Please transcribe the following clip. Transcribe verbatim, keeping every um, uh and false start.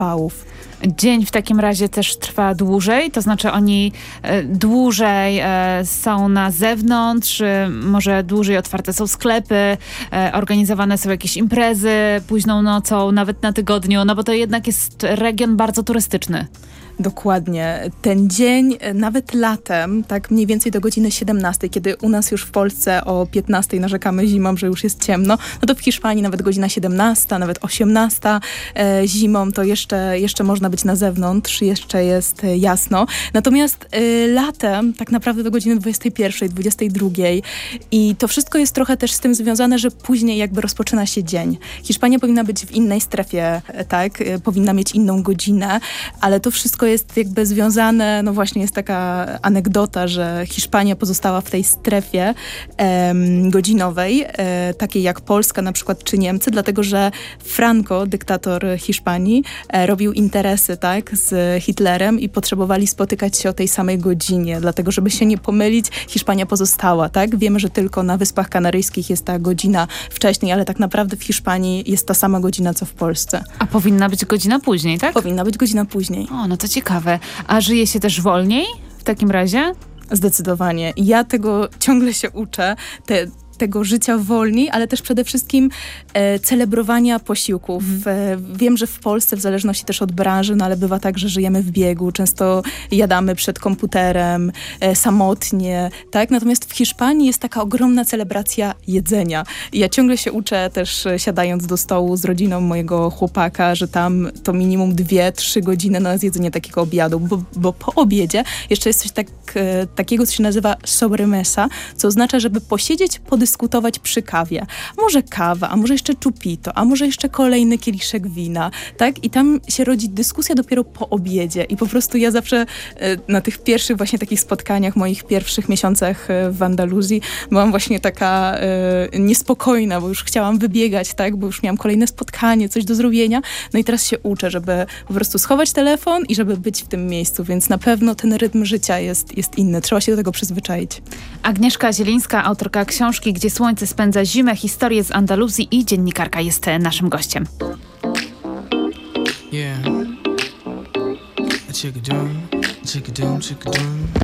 upałów. Dzień w takim razie też trwa dłużej, to znaczy oni e, dłużej e, są na zewnątrz, e, może dłużej otwarte są sklepy, e, organizowane są jakieś imprezy późną nocą, nawet na tygodniu, no bo to jednak jest region bardzo turystyczny. Dokładnie. Ten dzień, nawet latem, tak mniej więcej do godziny siedemnastej, kiedy u nas już w Polsce o piętnastej narzekamy zimą, że już jest ciemno, no to w Hiszpanii nawet godzina siedemnasta, nawet osiemnasta e, zimą, to jeszcze, jeszcze można być na zewnątrz, jeszcze jest e, jasno. Natomiast e, latem tak naprawdę do godziny dwudziestej pierwszej, dwudziestej drugiej i to wszystko jest trochę też z tym związane, że później jakby rozpoczyna się dzień. Hiszpania powinna być w innej strefie, e, tak, e, powinna mieć inną godzinę, ale to wszystko jest jakby związane, no właśnie jest taka anegdota, że Hiszpania pozostała w tej strefie em, godzinowej, e, takiej jak Polska na przykład, czy Niemcy, dlatego że Franco, dyktator Hiszpanii, e, robił interesy, tak, z Hitlerem i potrzebowali spotykać się o tej samej godzinie, dlatego żeby się nie pomylić, Hiszpania pozostała, tak? Wiemy, że tylko na Wyspach Kanaryjskich jest ta godzina wcześniej, ale tak naprawdę w Hiszpanii jest ta sama godzina, co w Polsce. A powinna być godzina później, tak? Powinna być godzina później. O, no to ciekawe. A żyje się też wolniej w takim razie? Zdecydowanie. Ja tego ciągle się uczę. Te, tego życia wolniej, ale też przede wszystkim e, celebrowania posiłków. E, wiem, że w Polsce, w zależności też od branży, no ale bywa tak, że żyjemy w biegu, często jadamy przed komputerem, e, samotnie, tak? Natomiast w Hiszpanii jest taka ogromna celebracja jedzenia. I ja ciągle się uczę też e, siadając do stołu z rodziną mojego chłopaka, że tam to minimum dwie, trzy godziny na zjedzenie takiego obiadu, bo, bo po obiedzie jeszcze jest coś tak, e, takiego, co się nazywa sobremesa, co oznacza, żeby posiedzieć, podyskutować przy kawie. Może kawa, a może jeszcze chupito, a może jeszcze kolejny kieliszek wina, tak? I tam się rodzi dyskusja dopiero po obiedzie i po prostu ja zawsze e, na tych pierwszych właśnie takich spotkaniach, moich pierwszych miesiącach e, w Andaluzji byłam właśnie taka e, niespokojna, bo już chciałam wybiegać, tak? Bo już miałam kolejne spotkanie, coś do zrobienia. No i teraz się uczę, żeby po prostu schować telefon i żeby być w tym miejscu, więc na pewno ten rytm życia jest, jest inny. Trzeba się do tego przyzwyczaić. Agnieszka Zielińska, autorka książki Gdzie słońce spędza zimę, historie z Andaluzji i dziennikarka jest naszym gościem. Yeah.